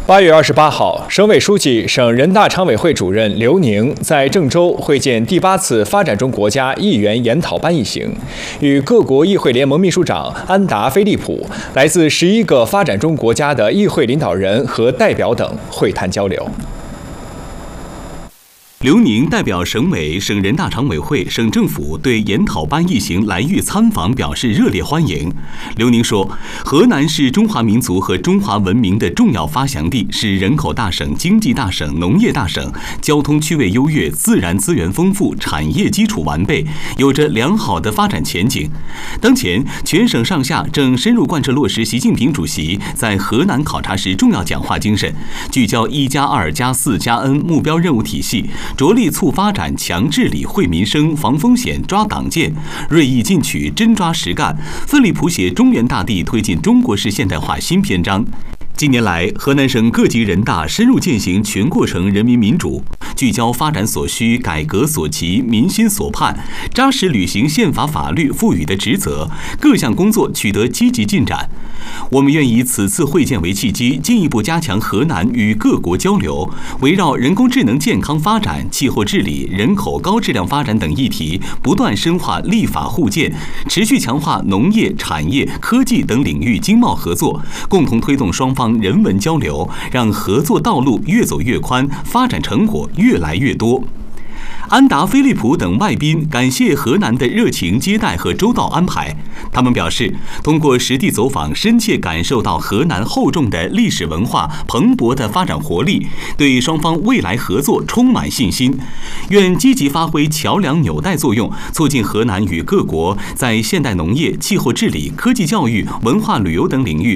8月28号，省委书记、省人大常委会主任刘宁在郑州会见第8次发展中国家议员研讨班一行，与各国议会联盟秘书长安达·菲利普、来自11个发展中国家的议会领导人和代表等会谈交流。 刘宁代表省委、省人大常委会、省政府对研讨班一行来豫参访表示热烈欢迎。刘宁说，河南是中华民族和中华文明的重要发祥地，是人口大省、经济大省、农业大省，交通区位优越，自然资源丰富，产业基础完备，有着良好的发展前景。当前，全省上下正深入贯彻落实习近平主席在河南考察时重要讲话精神，聚焦1+2+4+N 目标任务体系，着力促发展、强治理、惠民生、防风险、抓党建，锐意进取、真抓实干，奋力谱写中原大地推进中国式现代化新篇章。近年来，河南省各级人大深入践行全过程人民民主，聚焦发展所需、改革所急、民心所盼，扎实履行宪法法律赋予的职责，各项工作取得积极进展。我们愿以此次会见为契机，进一步加强河南与各国交流，围绕人工智能健康发展、气候治理、人口高质量发展等议题，不断深化立法互鉴，持续强化农业、产业、科技等领域经贸合作，共同推动双方人文交流，让合作道路越走越宽，发展成果越来越多。安达·菲利普等外宾感谢河南的热情接待和周到安排。他们表示，通过实地走访，深切感受到河南厚重的历史文化、蓬勃的发展活力，对双方未来合作充满信心。愿积极发挥桥梁纽带作用，促进河南与各国在现代农业、气候治理、科技教育、文化旅游等领域